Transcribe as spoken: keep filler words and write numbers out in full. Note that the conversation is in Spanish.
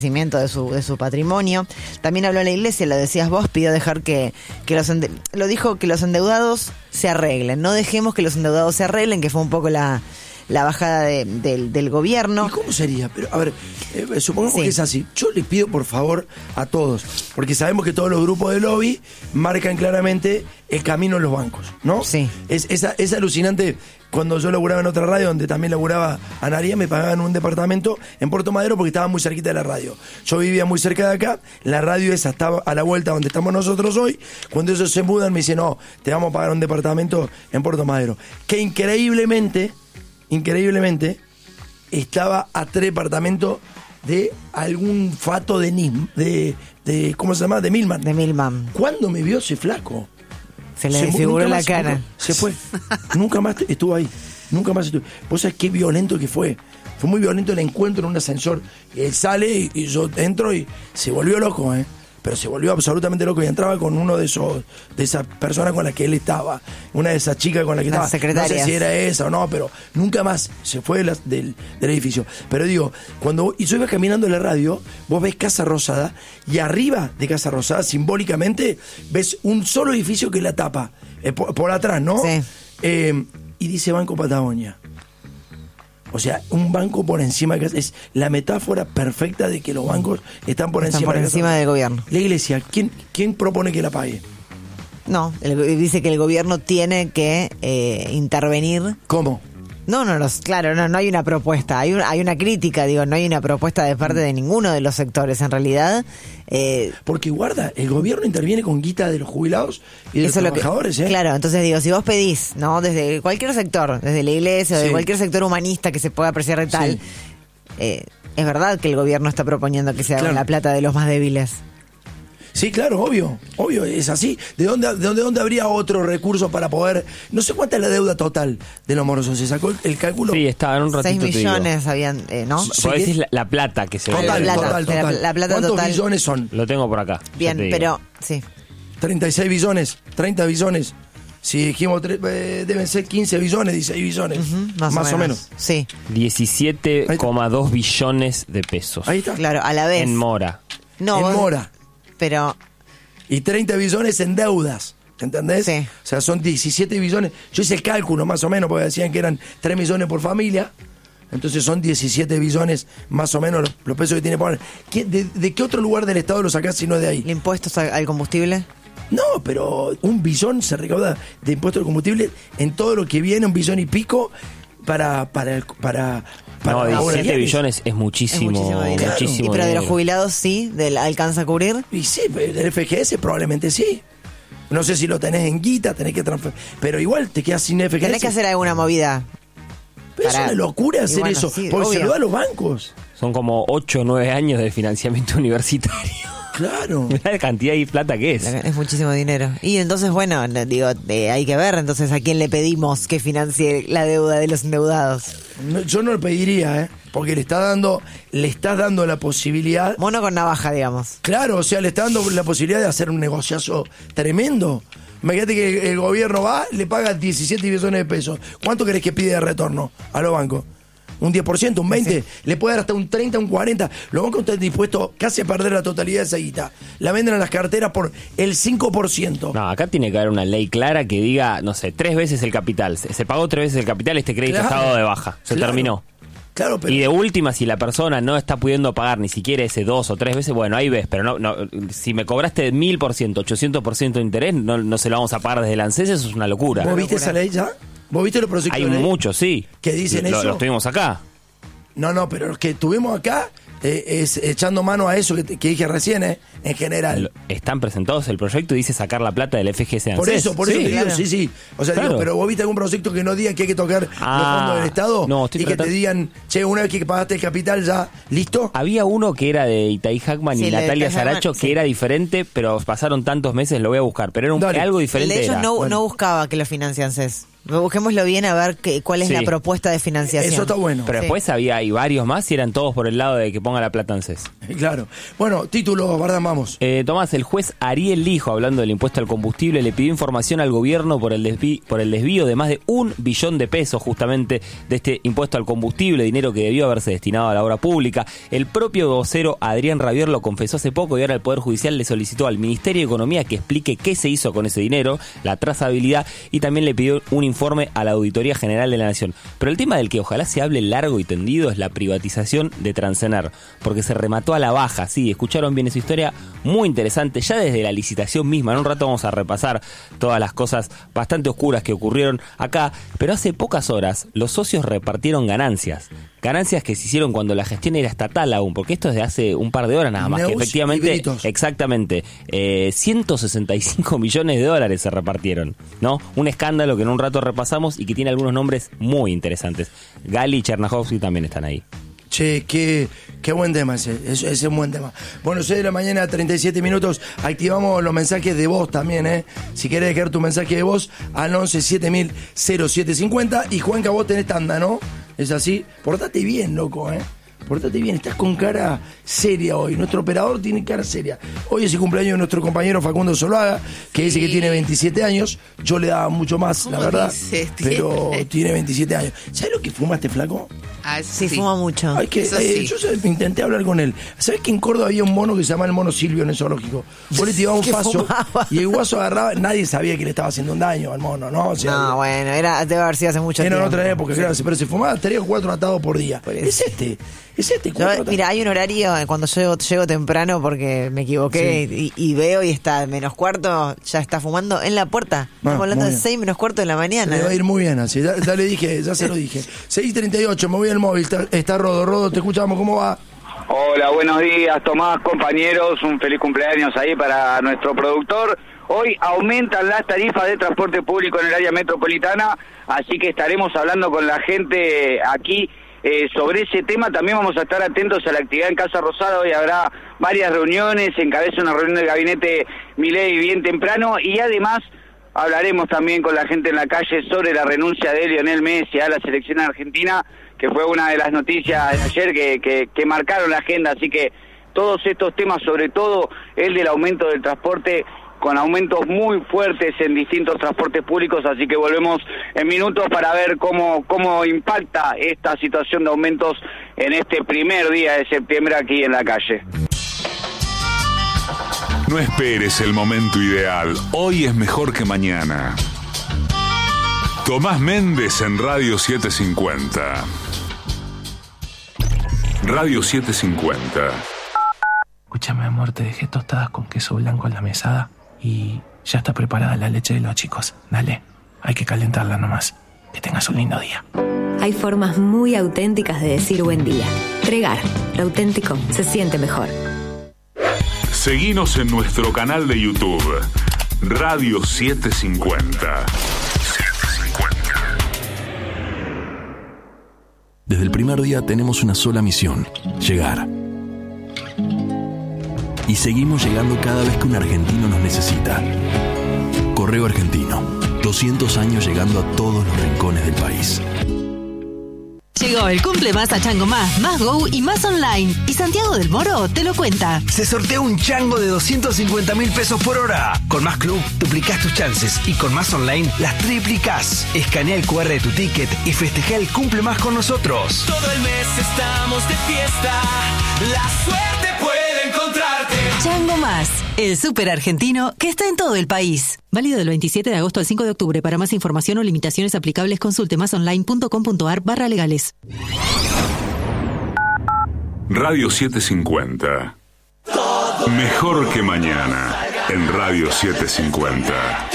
de su de su patrimonio. También habló la Iglesia, lo decías vos, pidió dejar que, que los ende- lo dijo que los endeudados se arreglen, no dejemos que los endeudados se arreglen, que fue un poco la, la bajada de, de, del gobierno. ¿Y cómo sería? Pero a ver, eh, supongamos Sí. que es así. Yo les pido por favor a todos, porque sabemos que todos los grupos de lobby marcan claramente el camino en los bancos, ¿no? Sí. Es, es, es alucinante. Cuando yo laburaba en otra radio, donde también laburaba Anaría, me pagaban un departamento en Puerto Madero porque estaba muy cerquita de la radio. Yo vivía muy cerca de acá, la radio esa estaba a la vuelta donde estamos nosotros hoy. Cuando ellos se mudan me dicen, no, te vamos a pagar un departamento en Puerto Madero. Que increíblemente, increíblemente, estaba a tres departamentos de algún fato de Nim, de, de ¿cómo se llama? De Milman. De Milman. ¿Cuándo me vio ese flaco? Se le Se- desfiguró nunca la más- cara. nunca- se fue. Nunca más estuvo ahí. Nunca más estuvo. Vos sabés qué violento que fue. Fue muy violento el encuentro en un ascensor. Él sale y, y yo entro y se volvió loco, ¿eh? Pero se volvió absolutamente loco y entraba con uno de esos, de esas personas con las que él estaba. Una de esas chicas con las que Las estaba. secretarias. No sé si era esa o no, pero nunca más se fue de la- del, del edificio. Pero digo, cuando y yo iba caminando en la radio, vos ves Casa Rosada y arriba de Casa Rosada, simbólicamente, ves un solo edificio que la tapa. Eh, por, por atrás, ¿no? Sí. Eh, y dice Banco Patagonia. O sea, un banco por encima de casa. Es la metáfora perfecta de que los bancos están por Están encima por de encima casa. del gobierno. La Iglesia, ¿quién, quién propone que la pague? No, el- dice que el gobierno tiene que eh, intervenir. ¿Cómo? No, no, los, claro, no, no hay una propuesta, hay, un- hay una crítica, digo, no hay una propuesta de parte de ninguno de los sectores, en realidad. Eh, Porque guarda, el gobierno interviene con guita de los jubilados y de Eso es los lo que, trabajadores, ¿eh? claro, entonces digo, si vos pedís, ¿no? Desde cualquier sector, desde la iglesia, Sí. de cualquier sector humanista que se pueda apreciar de tal, Sí. eh, es verdad que el gobierno está proponiendo que se haga Claro. la plata de los más débiles. Sí, claro, obvio, obvio, es así. ¿De dónde, de dónde, dónde habría otro recurso para poder...? No sé cuánta es la deuda total de los morosos, ¿se sacó el, el cálculo? Sí, estaba en un ratito. Seis te digo. millones habían, eh, ¿no? Sí. Vos decís la, la plata que se Total, ve. La plata, total, la- total. la plata ¿Cuántos total. billones son? Lo tengo por acá. ya Bien, te digo. pero, sí. treinta y seis billones, treinta billones. Si dijimos, tre- eh, deben ser quince billones, dieciséis billones. Ujú, más, o menos. Sí, diecisiete coma dos billones de pesos. Ahí está. claro, a la vez. En mora. No, en vos- mora. Pero, Y treinta billones en deudas. ¿Entendés? Sí. O sea, son diecisiete billones. Yo hice el cálculo más o menos, porque decían que eran tres millones por familia. Entonces son diecisiete billones más o menos los, los pesos que tiene que poner. ¿Qué- de, de qué otro lugar del Estado lo sacás si no de ahí? ¿el impuesto al al combustible? No, pero un billón se recauda de impuesto al combustible en todo lo que viene, un billón y pico para... para, el- para, para No, ahora diecisiete ya- billones es muchísimo, Es muchísimo dinero. muchísimo ¿Y pero de los dinero. jubilados sí? ¿Del, ¿Alcanza a cubrir? Y sí, el F G S probablemente sí. No sé si lo tenés en guita, tenés que transferir. Pero igual te quedas sin F G S. Tenés que hacer alguna movida. Pero es para- una locura Y hacer bueno, eso. sí, porque se obvio. lo da a los bancos. Son como ocho o nueve años de financiamiento universitario. Claro. Mirá la cantidad de plata que es. Es muchísimo dinero. Y entonces, bueno, no, digo, eh, hay que ver entonces a quién le pedimos que financie la deuda de los endeudados. No, yo no lo pediría, ¿eh? Porque le está dando, le está dando la posibilidad. Mono con navaja, digamos. Claro, o sea, le está dando la posibilidad de hacer un negociazo tremendo. Imagínate que el gobierno va, le paga diecisiete billones de pesos. ¿Cuánto querés que pide de retorno a los bancos? ¿Un diez por ciento? ¿Un veinte por ciento? Le puede dar hasta un treinta por ciento, un cuarenta por ciento. Los bancos están dispuestos casi a perder la totalidad de esa guita. La venden a las carteras por el cinco por ciento. No, acá tiene que haber una ley clara que diga, no sé, tres veces el capital. Se, se pagó tres veces el capital, este crédito Claro. está dado de baja. Se Claro. terminó. Claro, pero... Y de última, si la persona no está pudiendo pagar ni siquiera ese dos o tres veces, bueno, ahí ves, pero no, no si me cobraste mil por ciento, ochocientos por ciento de interés, no, no se lo vamos a pagar desde el ANSES, eso es una locura. ¿Vos viste esa ley ya? ¿Vos viste los proyectos Hay de ley? muchos, sí. ¿Que dicen lo, eso? Los tuvimos acá. No, no, pero los que tuvimos acá eh, es echando mano a eso que, te- que dije recién, ¿eh? En general. Lo- Están presentados el proyecto y dice sacar la plata del F G S Por ANSES. eso, por Sí. eso te digo, claro. sí, sí. O sea, Claro. digo, pero vos viste algún proyecto que no diga que hay que tocar Ah, los fondos del Estado no, estoy y que te tratando- digan, che, una vez que pagaste el capital ya, ¿listo? Había uno que era de Itaí Hackman Sí, y el de Natalia Itaí Hackman, Saracho, que sí. era diferente, pero pasaron tantos meses, lo voy a buscar. Pero era un, Dale. algo El diferente. de ellos era. no, Bueno. no buscaba que lo financie ANSES. Busquémoslo bien a ver que, cuál es Sí. la propuesta de financiación. Eso está bueno. Pero Sí. después había hay varios más y eran todos por el lado de que ponga la plata en C E S. Claro. Bueno, título, Bardán, vamos. Eh, Tomás, el juez Ariel Lijo, hablando del impuesto al combustible, le pidió información al gobierno por el, desví- por el desvío de más de un billón de pesos justamente de este impuesto al combustible, dinero que debió haberse destinado a la obra pública. El propio vocero Adrián Rabier lo confesó hace poco y ahora el Poder Judicial le solicitó al Ministerio de Economía que explique qué se hizo con ese dinero, la trazabilidad, y también le pidió un informe a la Auditoría General de la Nación. Pero el tema del que ojalá se hable largo y tendido es la privatización de Transener, porque se remató a la baja. Sí, escucharon bien esa historia, muy interesante, ya desde la licitación misma. En un rato vamos a repasar todas las cosas bastante oscuras que ocurrieron acá, pero hace pocas horas los socios repartieron ganancias. Ganancias que se hicieron cuando la gestión era estatal aún, porque esto es de hace un par de horas nada más, Neus que y efectivamente, Britos. exactamente, eh, ciento sesenta y cinco millones de dólares se repartieron, ¿no? Un escándalo que en un rato repasamos y que tiene algunos nombres muy interesantes. Gali y Chernahovsky también están ahí. Che, qué, qué buen tema ese, ese, ese es un buen tema. Bueno, seis de la mañana, treinta y siete minutos, activamos los mensajes de voz también, ¿eh? Si querés dejar tu mensaje de voz al once siete mil cero siete cincuenta. Y Juanca, vos tenés tanda, ¿no? Es así. Portate bien, loco, ¿eh? Portate bien, estás con cara seria hoy. Nuestro operador tiene cara seria. Hoy es el cumpleaños de nuestro compañero Facundo Soloaga, que dice que tiene veintisiete años. Yo le daba mucho más, la ¿Cómo verdad. dice? Pero tiene veintisiete años. ¿Sabes lo que fumaste, flaco? Ah, eso Sí, fuma mucho. Ay, que, Eso eh, sí. yo sabes, intenté hablar con él. ¿Sabes que en Córdoba había un mono que se llamaba el mono Silvio en el zoológico? Vos le tirabas un Que paso fumaba. y el guaso agarraba, nadie sabía que le estaba haciendo un daño al mono, ¿no? O sea, No, bueno, era, debe haber sido hace mucho era en tiempo. otra época, claro, pero se fumaba tres o cuatro atados por día. Por eso. Es este, es este. Yo, cuatro atados. mira, hay un horario eh, cuando llego, llego temprano porque me equivoqué y, y veo y está menos cuarto, ya está fumando en la puerta. Estamos Ah, hablando muy de bien. seis menos cuarto de la mañana. Le va a ir muy bien así, ya, ya le dije, ya se lo dije. seis treinta y ocho, me voy al móvil, está, está Rodo, Rodo, te escuchamos, ¿cómo va? Hola, buenos días, Tomás, compañeros, un feliz cumpleaños ahí para nuestro productor. Hoy aumentan las tarifas de transporte público en el área metropolitana, así que estaremos hablando con la gente aquí eh, sobre ese tema. También vamos a estar atentos a la actividad en Casa Rosada. Hoy habrá varias reuniones, encabeza una reunión del gabinete Milei bien temprano, y además hablaremos también con la gente en la calle sobre la renuncia de Lionel Messi a la selección argentina, que fue una de las noticias de ayer que, que, que marcaron la agenda. Así que todos estos temas, sobre todo el del aumento del transporte, con aumentos muy fuertes en distintos transportes públicos, así que volvemos en minutos para ver cómo, cómo impacta esta situación de aumentos en este primer día de septiembre aquí en la calle. No esperes el momento ideal. Hoy es mejor que mañana. Tomás Méndez en Radio setecientos cincuenta. Radio setecientos cincuenta. Escúchame, amor, te dejé tostadas con queso blanco en la mesada y ya está preparada la leche de los chicos. Dale, hay que calentarla nomás. Que tengas un lindo día. Hay formas muy auténticas de decir buen día. Tregar, lo auténtico se siente mejor. Seguinos en nuestro canal de YouTube, Radio setecientos cincuenta. Desde el primer día tenemos una sola misión: llegar. Y seguimos llegando cada vez que un argentino nos necesita. Correo Argentino, doscientos años llegando a todos los rincones del país. Llegó el cumple más a Chango Más, Más Go y Más Online. Y Santiago del Moro te lo cuenta. Se sortea un chango de doscientos cincuenta mil pesos por hora. Con Más Club duplicás tus chances y con Más Online las triplicás. Escanea el cu erre de tu ticket y festeja el cumple más con nosotros. Todo el mes estamos de fiesta. La suerte puede encontrarte. Chango Más, el súper argentino que está en todo el país. Válido del veintisiete de agosto al cinco de octubre. Para más información o limitaciones aplicables, consulte masonline.com.ar barra legales. Radio setecientos cincuenta. Mejor que mañana en Radio setecientos cincuenta.